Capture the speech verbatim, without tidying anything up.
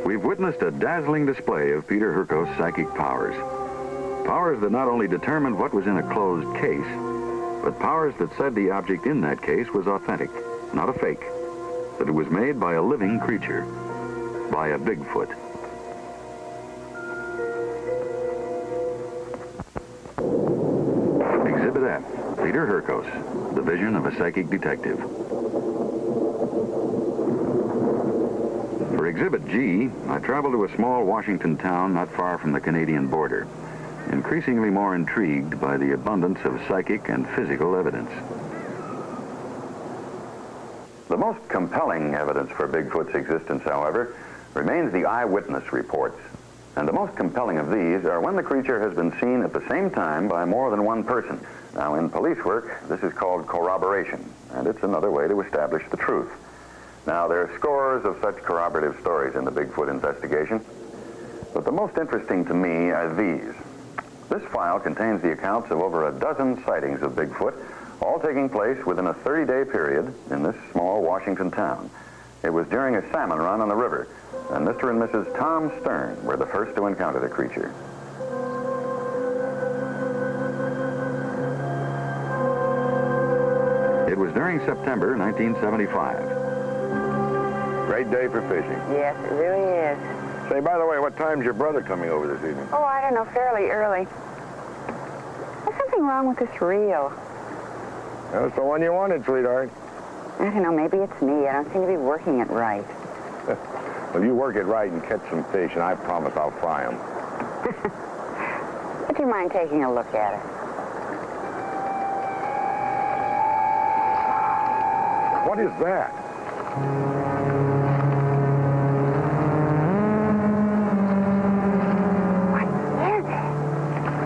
We've witnessed a dazzling display of Peter Hurkos' psychic powers. Powers that not only determined what was in a closed case, but powers that said the object in that case was authentic, not a fake, that it was made by a living creature, by a Bigfoot. Exhibit F, Peter Hurkos, the vision of a psychic detective. For Exhibit G, I traveled to a small Washington town not far from the Canadian border, increasingly more intrigued by the abundance of psychic and physical evidence. The most compelling evidence for Bigfoot's existence, however, remains the eyewitness reports. And the most compelling of these are when the creature has been seen at the same time by more than one person. Now, in police work, this is called corroboration, and it's another way to establish the truth. Now, there are scores of such corroborative stories in the Bigfoot investigation, but the most interesting to me are these. This file contains the accounts of over a dozen sightings of Bigfoot, all taking place within a thirty-day period in this small Washington town. It was during a salmon run on the river, and Mister and Missus Tom Stern were the first to encounter the creature. It was during September nineteen seventy-five. Great day for fishing. Yes, it really is. Say, by the way, what time's your brother coming over this evening? Oh, I don't know, fairly early. There's something wrong with this reel. That's the one you wanted, sweetheart. I don't know, maybe it's me. I don't seem to be working it right. Well, you work it right and catch some fish, and I promise I'll fry them. Would you mind taking a look at it? What is that?